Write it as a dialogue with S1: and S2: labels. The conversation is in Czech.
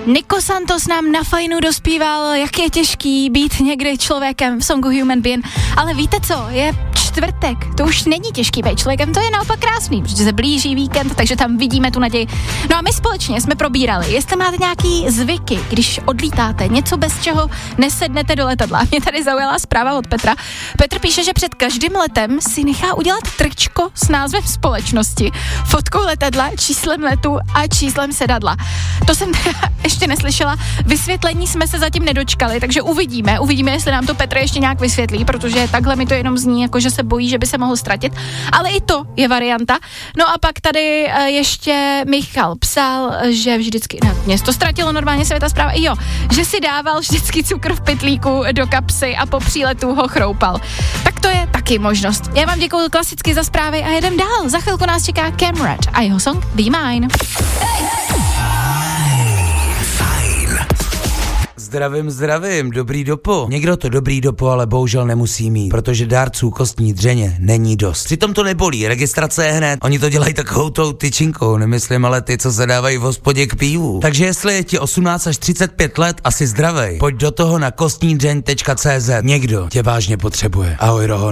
S1: Nico Santos nám na fajnu dospíval, jak je těžký být někdy člověkem v songu Human Being, ale víte co, je čtvrtek, to už není těžký být člověkem, to je naopak krásný, protože se blíží víkend, takže tam vidíme tu naději. No a my společně jsme probírali, jestli máte nějaký zvyky, když odlítáte, něco bez čeho nesednete do letadla. Mě tady zaujala zpráva od Petra. Petr píše, že před každým letem si nechá udělat tričko s názvem společnosti, fotkou letadla, číslem letu a číslem sedadla. To jsem ještě neslyšela, vysvětlení jsme se zatím nedočkali, takže uvidíme, jestli nám to Petr ještě nějak vysvětlí, protože takhle mi to jenom zní, jako že se bojí, že by se mohl ztratit, ale i to je varianta. No a pak tady ještě Michal psal, že vždycky, mě to ztratilo normálně světa zpráva, jo, že si dával vždycky cukr v pytlíku do kapsy a po příletu ho chroupal. Tak to je taky možnost. Já vám děkuju klasicky za zprávy a jedem dál. Za chvilku nás čeká Camrad a jeho song Be Mine.
S2: Zdravím, dobrý dopo. Někdo to dobrý dopo, ale bohužel nemusí mít, protože dárců kostní dřeně není dost. Přitom to nebolí, registrace je hned, oni to dělají takovou tou tyčinkou, nemyslím ale ty, co se dávají v hospodě k pivu. Takže jestli je ti 18 až 35 let, asi zdravej, pojď do toho na kostnídřeň.cz, někdo tě vážně potřebuje. Ahoj Rohon.